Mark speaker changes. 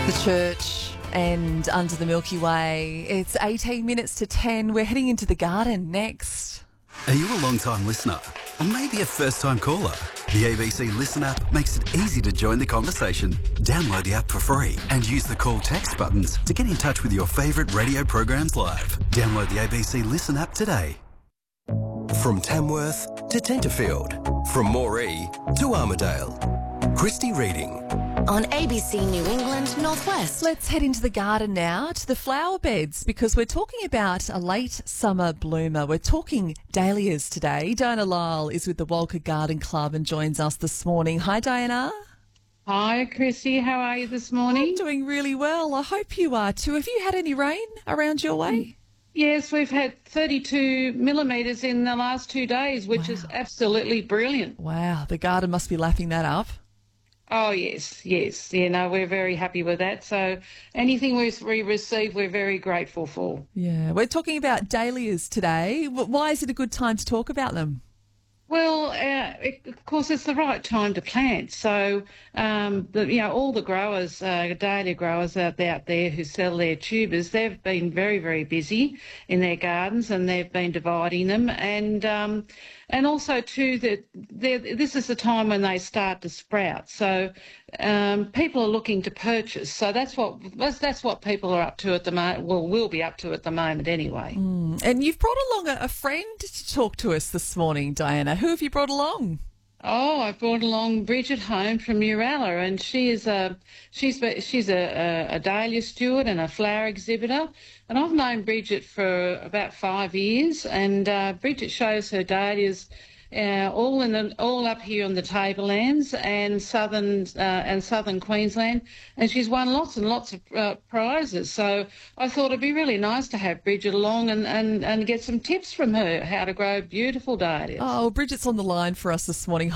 Speaker 1: The church and under the Milky Way. It's 18 minutes to 10. We're heading into the garden next.
Speaker 2: Are you a long-time listener? Or maybe a first-time caller? The ABC Listen app makes it easy to join the conversation. Download the app for free and use the call text buttons to get in touch with your favourite radio programs live. Download the ABC Listen app today.
Speaker 3: From Tamworth to Tenterfield, from Moree to Armidale. Christy Reading.
Speaker 4: On ABC New England Northwest.
Speaker 1: Let's head into the garden now to the flower beds because we're talking about a late summer bloomer. We're talking dahlias today. Diana Lyle is with the Walker Garden Club and joins us this morning. Hi, Diana.
Speaker 5: Hi, Chrissy. How are you this morning?
Speaker 1: I'm doing really well. I hope you are too. Have you had any rain around your way?
Speaker 5: Yes, we've had 32 millimetres in the last 2 days, which is absolutely brilliant.
Speaker 1: Wow, the garden must be lapping that up.
Speaker 5: Oh, yes. Yeah, no, we're very happy with that. So anything we receive, we're very grateful for.
Speaker 1: Yeah, we're talking about dahlias today. Why is it a good time to talk about them?
Speaker 5: Well, of course, it's the right time to plant. So, all the growers, dahlia growers out there who sell their tubers, they've been very, very busy in their gardens and they've been dividing them. And also, too, that this is the time when they start to sprout. So people are looking to purchase. So that's what people are up to at the moment. Well, will be up to at the moment anyway.
Speaker 1: And you've brought along a friend to talk to us this morning, Diana. Who have you brought along?
Speaker 5: Oh, I brought along Bridget Home from Uralla, and she's a dahlia steward and a flower exhibitor. And I've known Bridget for about 5 years, and Bridget shows her dahlias all up here on the Tablelands and southern Queensland, and she's won lots and lots of prizes. So I thought it'd be really nice to have Bridget along and get some tips from her how to grow beautiful dahlias.
Speaker 1: Oh, Bridget's on the line for us this morning.